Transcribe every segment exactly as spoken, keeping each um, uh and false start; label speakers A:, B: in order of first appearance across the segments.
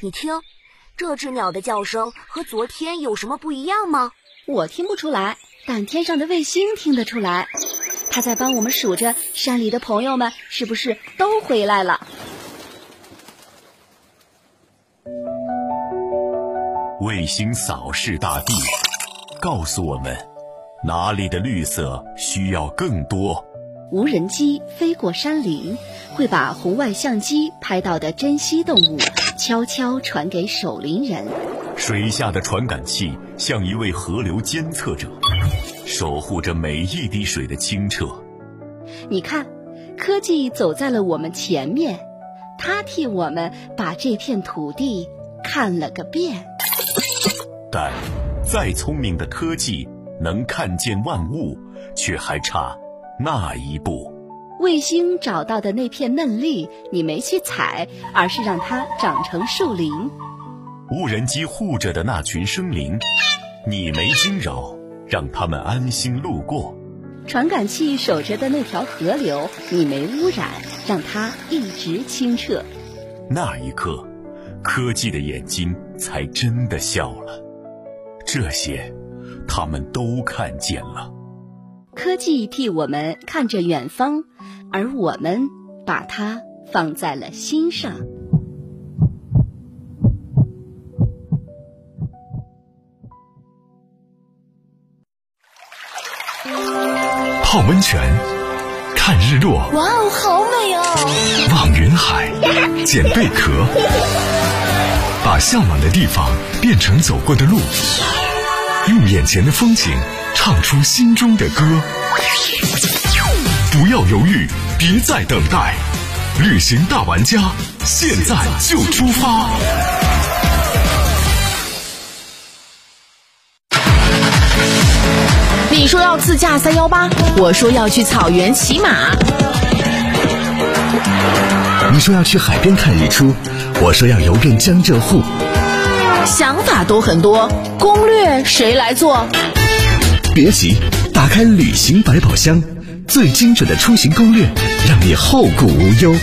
A: 你听，这只鸟的叫声和昨天有什么不一样吗？
B: 我听不出来，但天上的卫星听得出来。它在帮我们数着山里的朋友们是不是都回来了。
C: 卫星扫视大地，告诉我们哪里的绿色需要更多。
B: 无人机飞过山林，会把红外相机拍到的珍稀动物悄悄传给守林人。
C: 水下的传感器像一位河流监测者，守护着每一滴水的清澈。
B: 你看，科技走在了我们前面，它替我们把这片土地看了个遍。
C: 但再聪明的科技能看见万物，却还差那一步。
B: 卫星找到的那片嫩粒，你没去采，而是让它长成树林。
C: 无人机护着的那群生灵，你没惊扰，让他们安心路过。
B: 传感器守着的那条河流，你没污染，让它一直清澈。
C: 那一刻，科技的眼睛才真的笑了。这些，他们都看见了。
B: 科技替我们看着远方，而我们把它放在了心上。
D: 泡温泉，看日落，
A: 哇哦，好美哦！
D: 望云海，捡贝壳，把向往的地方变成走过的路，用眼前的风景唱出心中的歌。不要犹豫，别再等待，旅行大玩家，现在就出发！
E: 你说要自驾三一八，我说要去草原骑马。
F: 你说要去海边看日出，我说要游遍江浙沪。
E: 想法都很多，攻略谁来做？
F: 别急，打开旅行百宝箱，最精准的出行攻略，让你后顾无忧。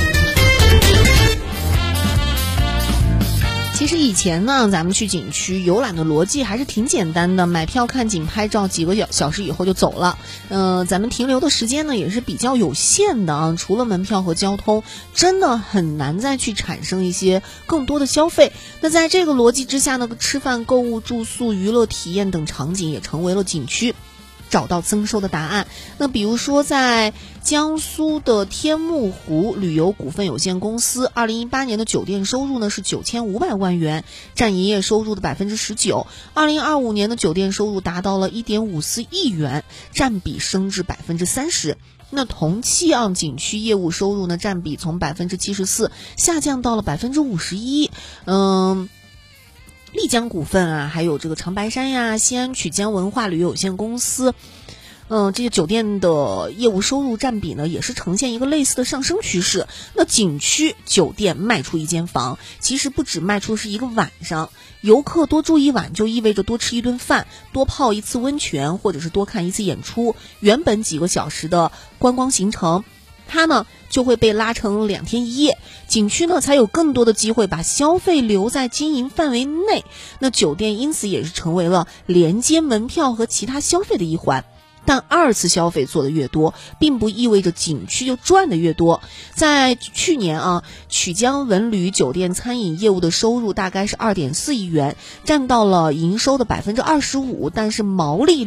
E: 其实以前呢，咱们去景区游览的逻辑还是挺简单的，买票看景拍照，几个小小时以后就走了。嗯、呃，咱们停留的时间呢也是比较有限的啊，除了门票和交通，真的很难再去产生一些更多的消费。那在这个逻辑之下呢，吃饭、购物、住宿、娱乐体验等场景也成为了景区找到增收的答案。那比如说在江苏的天目湖旅游股份有限公司，二零一八年的酒店收入呢是九千五百万元，占营业收入的百分之十九。二零二五年的酒店收入达到了一点五四亿元，占比升至百分之三十。那同期啊，景区业务收入呢占比从百分之七十四下降到了百分之五十一。嗯。丽江股份啊，还有这个长白山呀、西安曲江文化旅游有限公司，嗯、呃，这些酒店的业务收入占比呢，也是呈现一个类似的上升趋势。那景区酒店卖出一间房，其实不只卖出是一个晚上，游客多住一晚就意味着多吃一顿饭，多泡一次温泉，或者是多看一次演出。原本几个小时的观光行程，它呢就会被拉成两天一夜，景区呢才有更多的机会把消费留在经营范围内。那酒店因此也是成为了连接门票和其他消费的一环。但二次消费做得越多，并不意味着景区就赚得越多。在去年啊，曲江文旅酒店餐饮业务的收入大概是二点四亿元，占到了营收的百分之二十五，但是毛利